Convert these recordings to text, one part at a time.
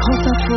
France Info.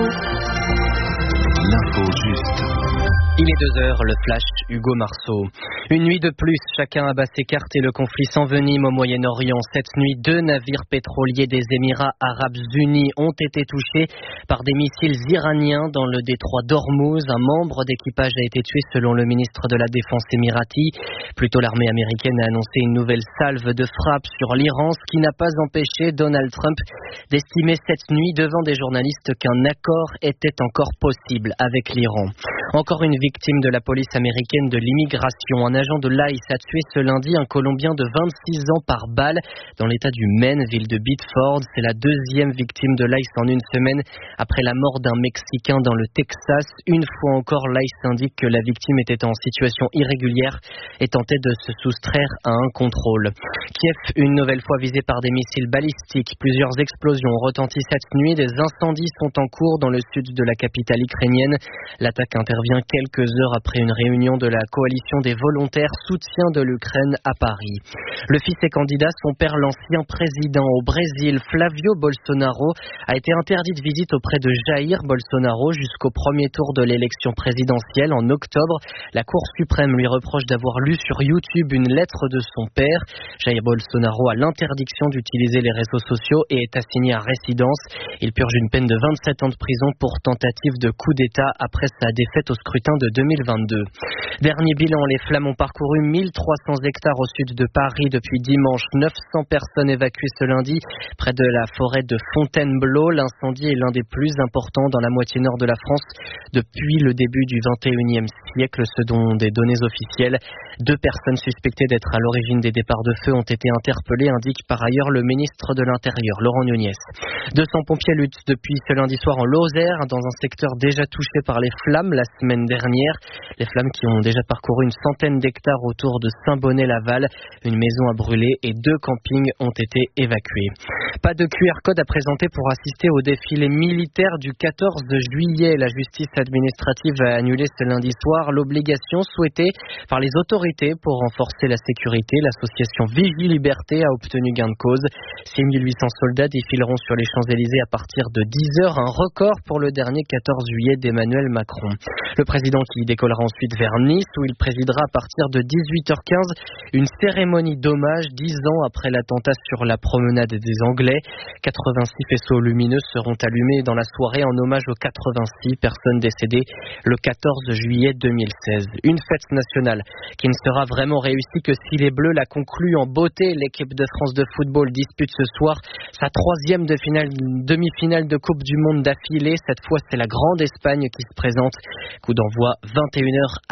L'info juste. Il est 2h, le flash, Hugo Marceau. Une nuit de plus, chacun abat ses cartes et le conflit s'envenime au Moyen-Orient. Cette nuit, 2 navires pétroliers des Émirats Arabes Unis ont été touchés par des missiles iraniens dans le détroit d'Ormuz. Un membre d'équipage a été tué selon le ministre de la Défense émirati. Plus tôt, l'armée américaine a annoncé une nouvelle salve de frappe sur l'Iran, ce qui n'a pas empêché Donald Trump d'estimer cette nuit devant des journalistes qu'un accord était encore possible avec l'Iran. Encore une victime de la police américaine de l'immigration. Un agent de l'ICE a tué ce lundi un Colombien de 26 ans par balle dans l'état du Maine, ville de Biddeford. C'est la deuxième victime de l'ICE en une semaine après la mort d'un Mexicain dans le Texas. Une fois encore, l'ICE indique que la victime était en situation irrégulière et tentait de se soustraire à un contrôle. Kiev, une nouvelle fois visée par des missiles balistiques. Plusieurs explosions ont retenti cette nuit. Des incendies sont en cours dans le sud de la capitale ukrainienne. L'attaque intervient quelques heures après une réunion de la coalition des volontaires soutien de l'Ukraine à Paris. Le fils et candidat, son père l'ancien président au Brésil, Flavio Bolsonaro, a été interdit de visite auprès de Jair Bolsonaro jusqu'au premier tour de l'élection présidentielle en octobre. La Cour suprême lui reproche d'avoir lu sur YouTube une lettre de son père. Jair Bolsonaro a l'interdiction d'utiliser les réseaux sociaux et est assigné à résidence. Il purge une peine de 27 ans de prison pour tentative de coup d'État après sa défaite au scrutin de 2022. Dernier bilan, les flammes ont parcouru 1300 hectares au sud de Paris depuis dimanche. 900 personnes évacuées ce lundi près de la forêt de Fontainebleau. L'incendie est l'un des plus importants dans la moitié nord de la France depuis le début du 21e siècle, selon des données officielles. 2 personnes suspectées d'être à l'origine des départs de feu ont été interpellées, indique par ailleurs le ministre de l'Intérieur, Laurent Nunez. 200 pompiers luttent depuis ce lundi soir en Lozère, dans un secteur déjà touché par les flammes la semaine dernière. Les flammes qui ont déjà parcouru une centaine d'hectares autour de Saint-Bonnet-Laval. Une maison a brûlé et 2 campings ont été évacués. Pas de QR code à présenter pour assister au défilé militaire du 14 juillet. La justice administrative a annulé ce lundi soir l'obligation souhaitée par les autorités pour renforcer la sécurité. L'association Vigie Liberté a obtenu gain de cause. 6800 soldats défileront sur les Champs-Élysées à partir de 10h, un record pour le dernier 14 juillet d'Emmanuel Macron. Le président qui décollera ensuite vers Nice où il présidera à partir de 18h15 une cérémonie d'hommage 10 ans après l'attentat sur la promenade des Anglais. 86 faisceaux lumineux seront allumés dans la soirée en hommage aux 86 personnes décédées le 14 juillet 2016. Une fête nationale qui ne sera vraiment réussie que si les Bleus la concluent en beauté. L'équipe de France de football dispute ce soir sa 3e demi-finale de Coupe du Monde d'affilée. Cette fois, c'est la Grande Espagne qui se présente. Coup d'envoi 21h.